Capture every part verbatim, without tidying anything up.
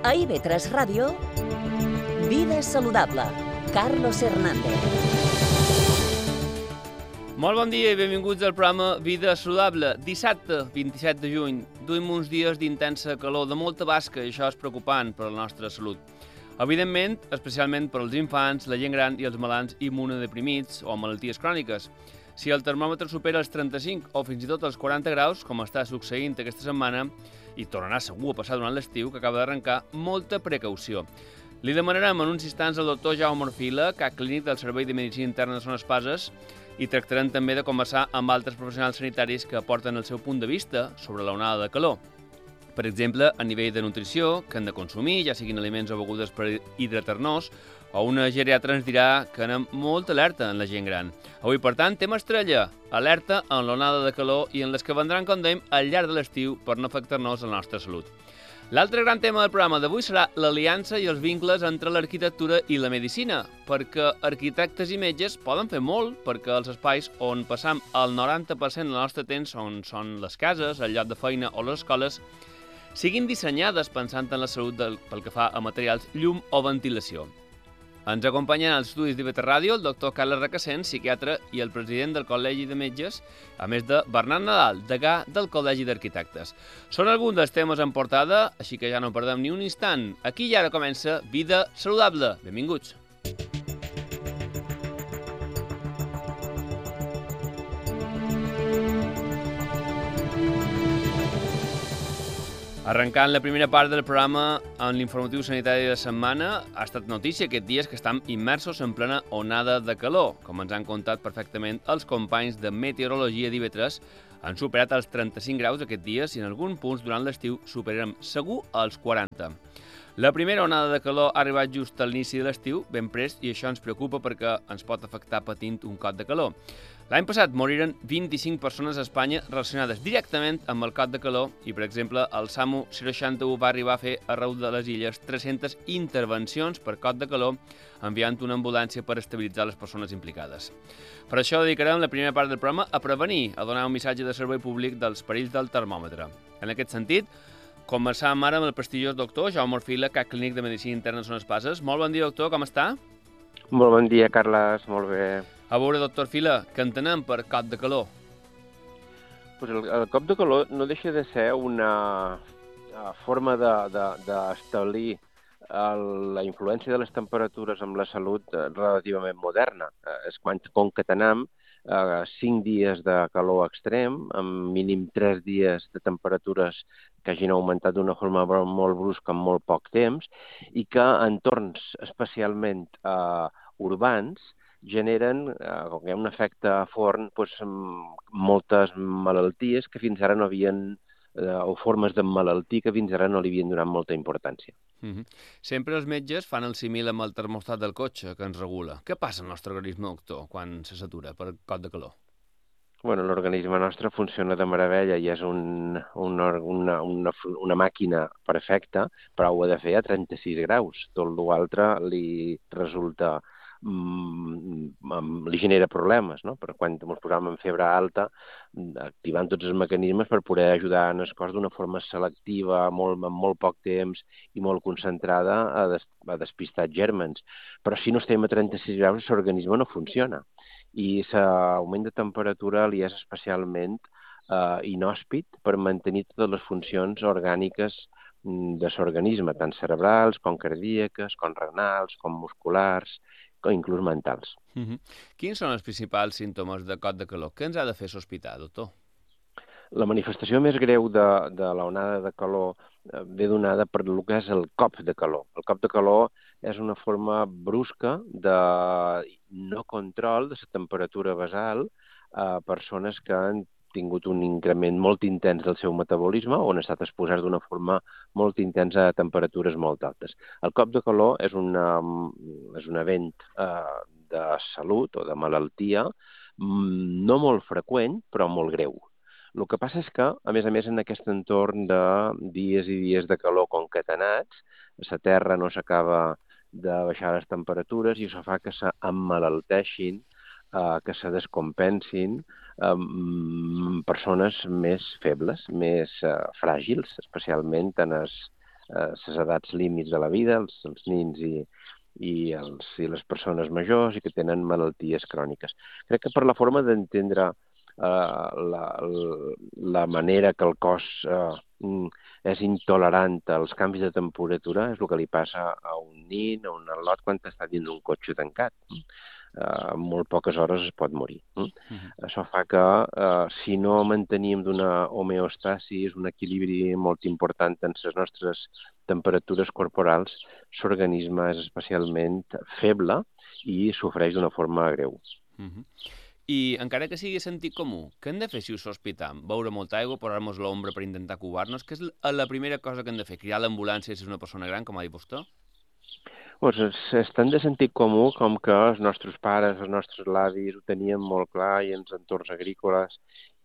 A I V tres Ràdio, Vida Saludable, Carlos Hernández. Molt bon dia i benvinguts al programa Vida Saludable. Dissabte, vint-i-set de juny, duim uns dies d'intensa calor, de molta basca, i això és preocupant per a la nostra salut. Evidentment, especialment per als infants, la gent gran i els malalts immunodeprimits o malalties cròniques. Si el termòmetre supera els trenta-cinc o fins i tot els quaranta graus, com està succeint aquesta setmana, i tornarà segur a passar durant l'estiu, que acaba d'arrencar, molta precaució. Li demanarem en uns instants al doctor Jaume Orfila, cap clínic del Servei de Medicina Interna de Son Espases, i tractarem també de conversar amb altres professionals sanitaris que aporten el seu punt de vista sobre l'onada de calor. Per exemple, a nivell de nutrició, que hem de consumir, ja siguin aliments o begudes per hidratar-nos, o una geriatra ens dirà que anem molt alerta en la gent gran. Avui, per tant, tema estrella, alerta en l'onada de calor i en les que vendran, com dèiem, al llarg de l'estiu per no afectar-nos la nostra salut. L'altre gran tema del programa d'avui serà l'aliança i els vincles entre l'arquitectura i la medicina, perquè arquitectes i metges poden fer molt perquè els espais on passam el noranta per cent del nostre temps, on són les cases, el lloc de feina o les escoles, siguin dissenyades pensant en la salut del, pel que fa a materials, llum o ventilació. Ens acompanyen als estudis d'I V tres Ràdio el doctor Carles Recasens, psiquiatre i el president del Col·legi de Metges, a més de Bernat Nadal, degà del Col·legi d'Arquitectes. Són alguns dels temes en portada, així que ja no perdem ni un instant. Aquí i ara comença Vida Saludable. Benvinguts. Arrencant la primera part del programa en l'informatiu sanitari de la setmana, ha estat notícia aquests dies que estem immersos en plena onada de calor. Com ens han contat perfectament els companys de meteorologia d'I V tres, han superat els trenta-cinc graus aquests dies i en alguns punts durant l'estiu superarem segur als quaranta. La primera onada de calor ha arribat just a l'inici de l'estiu, ben prest, i això ens preocupa perquè ens pot afectar patint un cop de calor. L'any passat moriren vint-i-cinc persones a Espanya relacionades directament amb el cop de calor i, per exemple, el SAMU seixanta u va arribar a fer arreu de les illes tres-centes intervencions per cop de calor, enviant una ambulància per estabilitzar les persones implicades. Per això dedicarem la primera part del programa a prevenir, a donar un missatge de servei públic dels perills del termòmetre. En aquest sentit, començam ara amb el prestigiós doctor Jaume Orfila, cap clínic de Medicina Interna de Son Espases. Molt bon dia, doctor, com està? Molt bon dia, Carles, molt bé. A veure, doctor Orfila, què entenem per cop de calor? Pues el, el cop de calor no deixa de ser una uh, forma d'establir de, de, la influència de les temperatures amb la salut uh, relativament moderna. Uh, és quan concatenem uh, cinc dies de calor extrem, amb mínim tres dies de temperatures que hagin augmentat d'una forma molt brusca en molt poc temps i que en entorns especialment uh, urbans generen, eh, com que hi ha un efecte forn, doncs, moltes malalties que fins ara no havien, eh, o formes de malaltir que fins ara no li havien donat molta importància. Mm-hmm. Sempre els metges fan el símil amb el termòstat del cotxe que ens regula. Què passa al nostre organisme, doctor, quan se satura per cop de calor? Bueno, l'organisme nostre funciona de meravella i és un, un, una, una, una màquina perfecta, però ho ha de fer a trenta-sis graus. Tot l'altre li resulta li genera problemes, no? Per quan ens posàvem en febre alta, activant tots els mecanismes per poder ajudar en el cos d'una forma selectiva, molt, amb molt poc temps i molt concentrada a, des, a despistar gèrmens. Però si no estem a trenta-sis graus, l'organisme no funciona. I l'augment de temperatura li és especialment eh, inhòspit per mantenir totes les funcions orgàniques de l'organisme, tant cerebrals, com cardíaques, com renals, com musculars, o inclús mentals. Mm-hmm. Quins són els principals símptomes de cop de calor? Què ens ha de fer sospitar, doctor? La manifestació més greu de, de l'onada de calor ve donada per el que és el cop de calor. El cop de calor és una forma brusca de no control de la temperatura basal a persones que han tingut un increment molt intens del seu metabolisme o han estat exposats d'una forma molt intensa a temperatures molt altes. El cop de calor és, una, és un event eh, de salut o de malaltia no molt freqüent, però molt greu. El que passa és que, a més a més, en aquest entorn de dies i dies de calor concatenats, la Terra no s'acaba de baixar les temperatures i això fa que s'emmalalteixin, eh, que se descompensin eh, persones més febles, més eh, fràgils, especialment en el, les edats límits de la vida, els, els nins i, i, els, i les persones majors i que tenen malalties cròniques. Crec que per la forma d'entendre uh, la, la manera que el cos uh, és intolerant als canvis de temperatura és el que li passa a un nin, a un al·lot, quan està dins d'un cotxe tancat. Uh, en molt poques hores es pot morir. Mm? Uh-huh. Això fa que, uh, si no mantenim d'una homeostasis, un equilibri molt important en les nostres temperatures corporals, l'organisme és especialment feble i sofreix d'una forma greu. Uh-huh. I encara que sigui sentit comú, què hem de fer si us sospitam? Beure molta aigua, posar-nos l'ombra per intentar cubar-nos? Què és la primera cosa que hem de fer? Cridar l'ambulància si és una persona gran, com ha dit vostè? Pues és tan de sentit comú com que els nostres pares, els nostres avis ho tenien molt clar i en els entorns agrícoles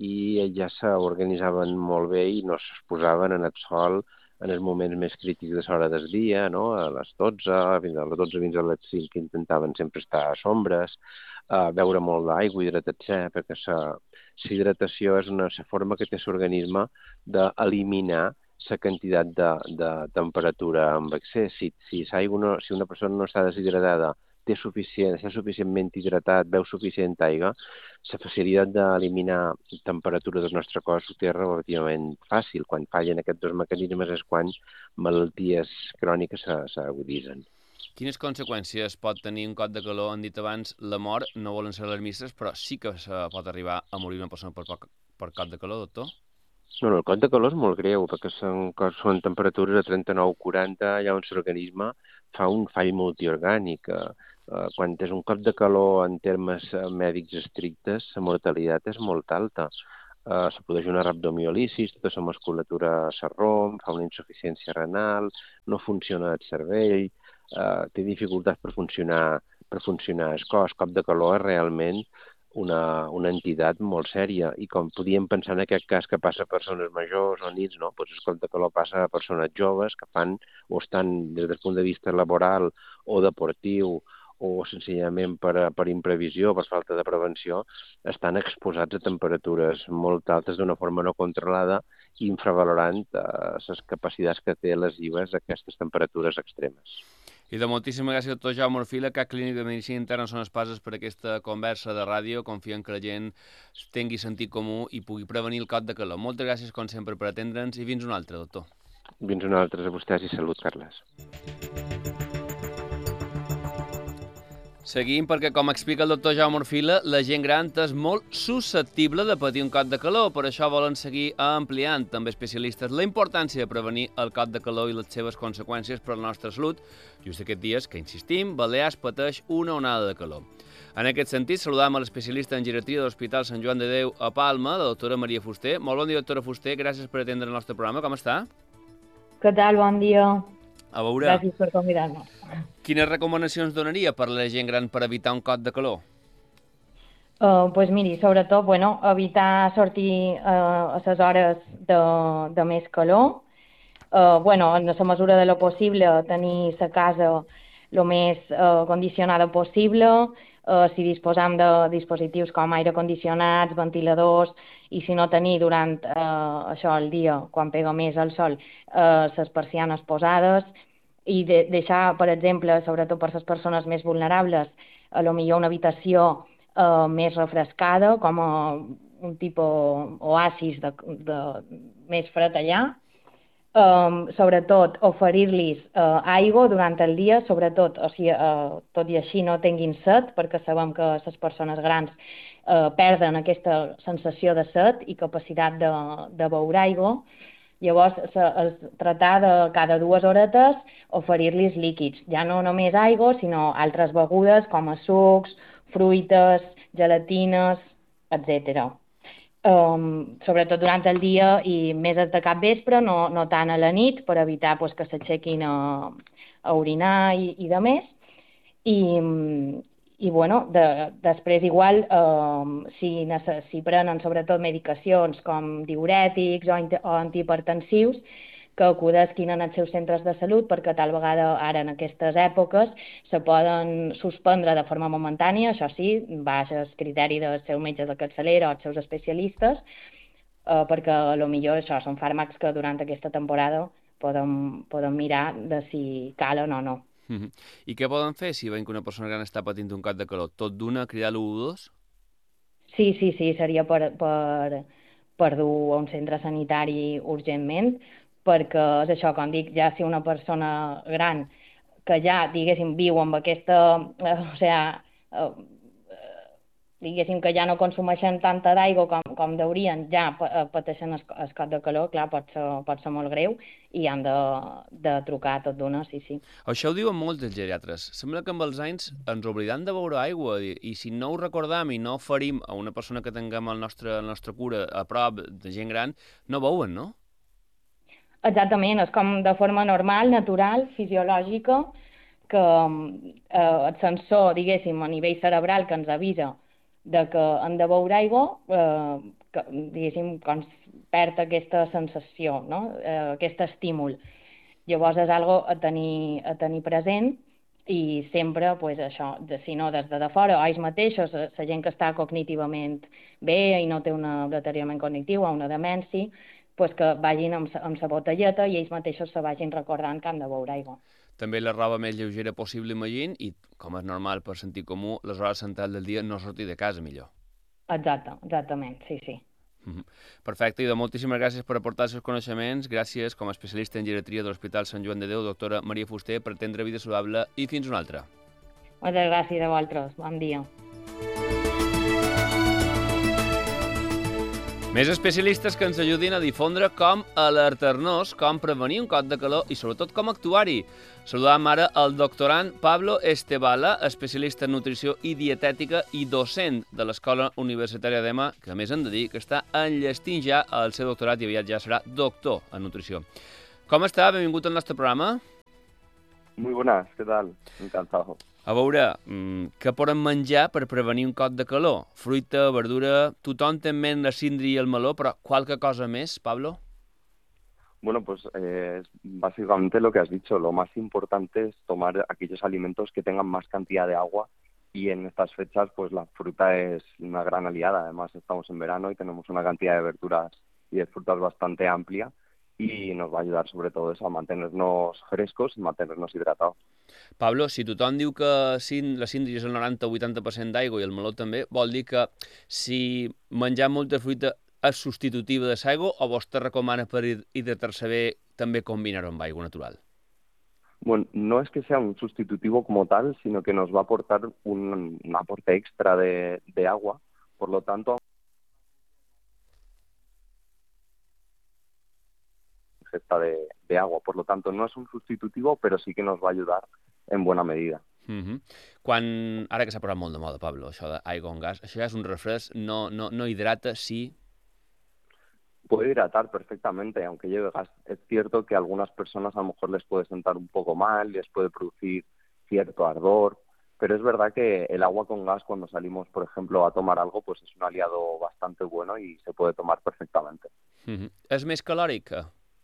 i ja s'organitzaven molt bé i no s'exposaven en el sol en els moments més crítics de l'hora del dia, no? A les dotze, fins a les dotze fins a les cinc, que intentaven sempre estar a sombres, a beure molt d'aigua, hidratar-se, perquè la hidratació és una forma que té l'organisme d'eliminar la quantitat de, de temperatura amb excés. Si, si, no, si una persona no està deshidratada, té suficient, està suficientment hidratat, beu suficient aigua, la facilitat d'eliminar temperatura del nostre cos ho té relativament fàcil. Quan fallen aquests dos mecanismes és quan malalties cròniques s'aguditzen. Quines conseqüències pot tenir un cop de calor? Han dit abans, la mort, no volen ser alarmistes, però sí que se pot arribar a morir una persona per, per cop de calor, doctor? No, no, el cop de calor és molt greu, perquè són, són temperatures de trenta-nou a quaranta, allà on l'organisme fa un fall multiorgànic. Eh, quan és un cop de calor en termes mèdics estrictes, la mortalitat és molt alta. Eh, se produeix una rhabdomiolisis, tota la musculatura se romp, fa una insuficiència renal, no funciona el cervell, eh, té dificultats per funcionar, per funcionar el cos. Cop de calor és realment Una, una entitat molt sèria, i com podíem pensar en aquest cas que passa a persones majors o nits, no? Pues el cop de calor passa a persones joves que fan o estan des del punt de vista laboral o deportiu o senzillament per, per imprevisió, per falta de prevenció, estan exposats a temperatures molt altes d'una forma no controlada, infravalorant eh, les capacitats que té lesives d'aquestes temperatures extremes. I de moltíssimes gràcies, doctor Jaume Orfila, Cap Clínic de Medicina Interna són espases per aquesta conversa de ràdio. Confiem que la gent tingui sentit comú i pugui prevenir el cop de calor. Moltes gràcies, com sempre, per atendre'ns i fins un altre, doctor. Fins un altre a vostès i salut, Carles. Seguim perquè, com explica el doctor Jaume Orfila, la gent gran és molt susceptible de patir un cop de calor. Per això volen seguir ampliant, també especialistes, la importància de prevenir el cop de calor i les seves conseqüències per a la nostra salut. Just aquests dies que, insistim, Balears pateix una onada de calor. En aquest sentit, saludam a l'especialista en geriatria de l'Hospital Sant Joan de Déu a Palma, la doctora Maria Fuster. Molt bon dia, doctora Fuster. Gràcies per atendre el nostre programa. Com està? Què tal? Bon dia. A veure, gràcies per convidar-me. Quines recomanacions donaria per a la gent gran per evitar un cop de calor? Uh, pues miri, sobretot, bueno, evitar sortir uh, a les hores de, de més calor. Uh, bueno, en la mesura de lo possible, tenir la casa el més uh, condicionada possible. Uh, si disposam de dispositius com aire condicionats, ventiladors, i si no tenir durant uh, això el dia, quan pega més el sol, uh, les persianes posades, i de, deixar, per exemple, sobretot per les persones més vulnerables, a lo millor una habitació uh, més refrescada, com a un tipus oasis de, de, més fred allà. Um, sobretot, oferir-los uh, aigua durant el dia, sobretot, o sigui, uh, tot i així no tinguin set, perquè sabem que les persones grans uh, perden aquesta sensació de set i capacitat de, de beure aigua. Llavors, es tratar de cada dues horetes oferir-los líquids, ja no només aigua, sinó altres begudes com a sucs, fruites, gelatines, etcètera. Um, sobretot durant el dia i més de cap vespre, no, no tant a la nit, per evitar pues, que s'aixequin a, a orinar i, i de més. I, i bueno, de, després igual, um, si, si prenen sobretot medicacions com diürètics o, o antihipertensius, que acudisquin en els seus centres de salut, perquè tal vegada ara en aquestes èpoques se poden suspendre de forma momentània, això sí, baix el criteri del seu metge de capçalera o els seus especialistes, eh, perquè potser això són fàrmacs que durant aquesta temporada podem, podem mirar de si calen o no. Mhm. I què poden fer si veuen que una persona gran està patint un cop de calor? Tot d'una, cridar l'u u dos? Sí, sí, sí, seria per, per, per dur a un centre sanitari urgentment, perquè és això, com dic, ja si una persona gran que ja, diguéssim, viu amb aquesta, eh, o sigui, eh, diguéssim que ja no consumeixen tanta d'aigua com, com deurien, ja pa- eh, pateixen es- escot de calor, clar, pot ser, pot ser molt greu i han de, de trucar tot d'una, sí, sí. Això ho diuen molts dels geriatres. Sembla que amb els anys ens oblidam de beure aigua i, i si no ho recordam i no oferim a una persona que tinguem el nostre, la nostra cura a prop de gent gran, no beuen, no? Exactament, és com de forma normal, natural, fisiològica, que eh, el sensor, diguéssim, a nivell cerebral que ens avisa de que hem de beure aigua, eh, que, diguéssim, quan perd aquesta sensació, no? eh, aquest estímul. Llavors és algo a tenir, a tenir present i sempre, pues, això, de, si no des de, de fora, o ells mateixos, la gent que està cognitivament bé i no té un deteriorament cognitiu o una demència, pues, que vagin amb, sa- amb sa botelleta i ells mateixos se vagin recordant que han de beure aigua. També la roba més lleugera possible, imagino, i, com és normal per sentit comú, les hores centrals del dia no sortir de casa millor. Exacte, exactament, sí, sí. Mhm. Perfecte, i moltíssimes gràcies per aportar els seus coneixements. Gràcies com a especialista en geriatria de l'Hospital Sant Joan de Déu, doctora Maria Fuster, per atendre Vida Saludable i fins una altra. Moltes gràcies a vosaltres. Bon dia. Més especialistes que ens ajudin a difondre com alertar-nos, com prevenir un cop de calor i sobretot com actuar-hi. Saludam ara el doctorand Pablo Estebala, especialista en nutrició i dietètica i docent de l'Escola Universitària d'Ema, que a més hem de dir que està enllestint ja el seu doctorat i aviat ja serà doctor en nutrició. Com està? Benvingut al nostre programa. Muy buenas, ¿qué tal? Encantado. A veure, mmm, què podem menjar per prevenir un cop de calor? Fruita, verdura... Tothom té en ment la síndria i el meló, però qualque cosa més, Pablo? Bueno, pues eh, básicamente lo que has dicho, lo más importante es tomar aquellos alimentos que tengan más cantidad de agua y en estas fechas pues la fruta es una gran aliada. Además estamos en verano y tenemos una cantidad de verduras y de frutas bastante amplia y nos va a ayudar sobre todo eso a mantenernos frescos y mantenernos hidratados. Pablo, si tothom diu que sin- la síndria és el noranta o vuitanta per cent d'aigua i el meló també, vol dir que si menjar molta fruita és substitutiva de l'aigua o vostè recomana per hid- hidratar-se bé també combinar-ho amb aigua natural? Bueno, no es que sea un sustitutivo como tal, sino que nos va a aportar un, un aporte extra de, de agua, por lo tanto, ingesta de, de agua. Por lo tanto, no es un sustitutivo, pero sí que nos va a ayudar en buena medida. Mhm. Quan, ara que s'ha posat molt de moda, Pablo, això d'aigua amb gas, això ja és un refresc, no, no, no hidrata, sí... Puede hidratar perfectamente, aunque lleve gas. Es cierto que a algunas personas a lo mejor les puede sentar un poco mal, les puede producir cierto ardor, pero es verdad que el agua con gas cuando salimos, por ejemplo, a tomar algo, pues es un aliado bastante bueno y se puede tomar perfectamente. Mhm. És més calòrica?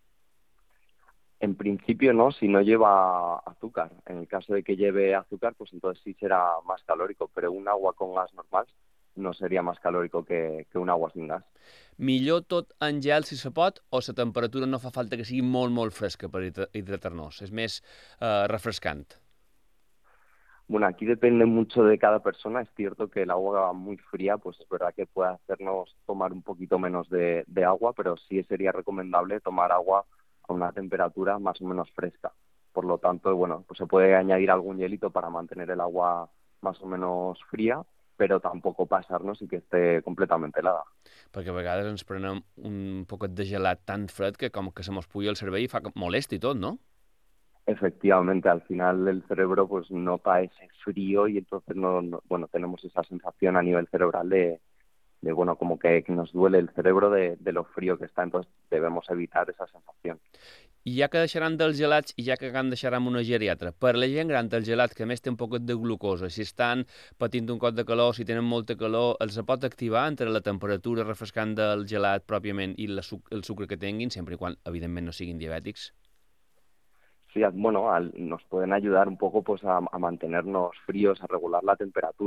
En principio no, si no lleva azúcar. En el caso de que lleve azúcar, pues entonces sí será más calórico, pero un agua con gas normal no sería más calórico que, que un agua sin gas. Millor tot en gel si se pot o la temperatura no fa falta que sigui molt, molt fresca per hidra- hidratar-nos? És més eh, refrescant? Bueno, aquí depende mucho de cada persona. Es cierto que el agua muy fría, pues es verdad que puede hacernos tomar un poquito menos de, de agua, pero sí sería recomendable tomar agua a una temperatura más o menos fresca. Por lo tanto, bueno, pues se puede añadir algún hielito para mantener el agua más o menos fría, però tampoc passar-nos i que esté completament helada. Perquè a vegades ens prenem un poquet de gelat tan fred que com que se mos puja el cervell i fa que molesti i tot, no? Efectivamente, al final el cerebro pues nota ese frío y entonces no, no, bueno, tenemos esa sensación a nivel cerebral de, de bueno, como que, que nos duele el cerebro de, de lo frío que está, entonces debemos evitar esa sensación. I ja que deixaran dels gelats i ja que han deixaran una geriatra, per la gent gran del gelat que a més té un poquet de glucosa, si estan patint un cop de calor, si tenen molta calor, els pot activar entre la temperatura refrescant del gelat pròpiament i la, suc el sucre que tinguin, sempre i quan, evidentment, no siguin diabètics? Sí, bueno, al, nos pueden ayudar un poco pues a, a mantenernos fríos, a regular la temperatura,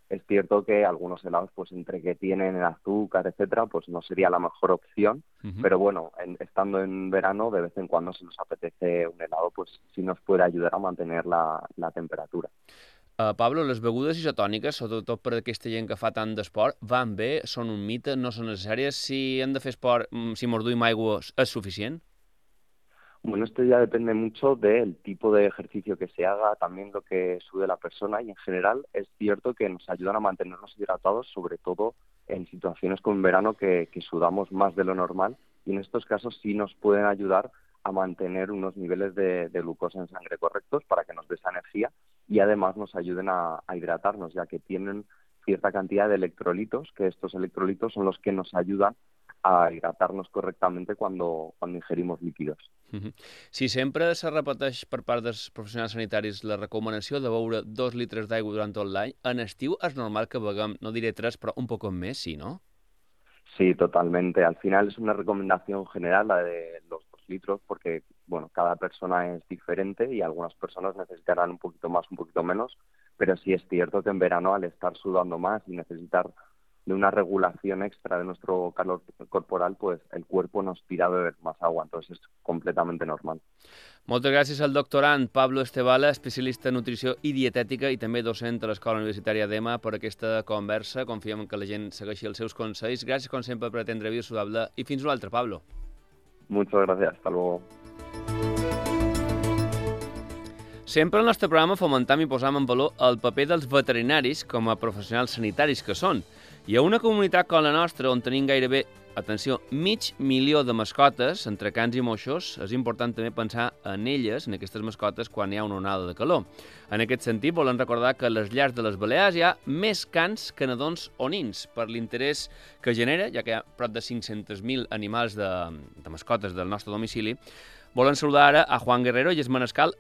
Es cierto que algunos helados, pues entre que tienen el azúcar, etcétera, pues no sería la mejor opción, uh-huh. Pero bueno, en, estando en verano, de vez en cuando si nos apetece un helado, pues sí nos puede ayudar a mantener la, la temperatura. Uh, Pablo, les begudes isotòniques, sobretot per aquesta gent que fa tant d'esport, van bé, són un mite, no són necessàries? Si hem de fer esport, si mos duim aigua, és suficient? Bueno, esto ya depende mucho del tipo de ejercicio que se haga, también lo que sude la persona y en general es cierto que nos ayudan a mantenernos hidratados, sobre todo en situaciones como en verano que, que sudamos más de lo normal y en estos casos sí nos pueden ayudar a mantener unos niveles de, de glucosa en sangre correctos para que nos dé esa energía y además nos ayuden a, a hidratarnos, ya que tienen cierta cantidad de electrolitos, que estos electrolitos son los que nos ayudan a hidratar-nos correctament cuando, cuando ingerimos líquidos. Uh-huh. Si sempre se repeteix per part dels professionals sanitaris la recomanació de beure dos litres d'aigua durant tot l'any, en estiu és normal que beguem, no diré tres, però un poc més, sí, ¿no? Sí, totalmente. Al final es una recomendación general la de los dos litros porque, bueno, cada persona es diferente y algunas personas necesitarán un poquito más, un poquito menos, pero sí es cierto que en verano al estar sudando más y necesitar de una regulación extra de nuestro calor corporal, pues el cuerpo nos tira a beber más agua, entonces es completamente normal. Moltes gràcies al doctorant Pablo Estebala, especialista en nutrició i dietètica i també docent a l'Escola Universitària d'Ema, per aquesta conversa. Confiem que la gent segueixi els seus consells. Gràcies, com sempre, per atendre Vida Saludable i fins una altra, Pablo. Muchas gracias, hasta luego. Sempre al nostre programa fomentam i posam en valor el paper dels veterinaris com a professionals sanitaris que són. I a una comunitat com la nostra, on tenim gairebé, atenció, mig milió de mascotes, entre cans i moixos, és important també pensar en elles, en aquestes mascotes, quan hi ha una onada de calor. En aquest sentit, volem recordar que a les llars de les Balears hi ha més cans que nadons o nins, per l'interès que genera, ja que hi ha prop de cinc-cents mil animals de, de mascotes del nostre domicili. Volem saludar ara a Juan Guerrero i és manescal